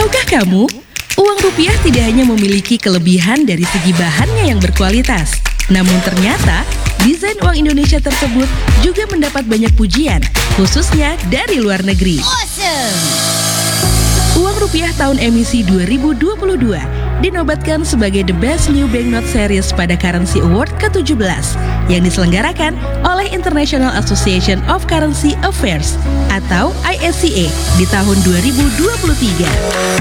Tahukah kamu, uang rupiah tidak hanya memiliki kelebihan dari segi bahannya yang berkualitas, namun ternyata desain uang Indonesia tersebut juga mendapat banyak pujian, khususnya dari luar negeri. Uang rupiah tahun emisi 2022 dinobatkan sebagai The Best New Banknote Series pada Currency Award ke-17 yang diselenggarakan oleh International Association of Currency Affairs atau ISCA di tahun 2023.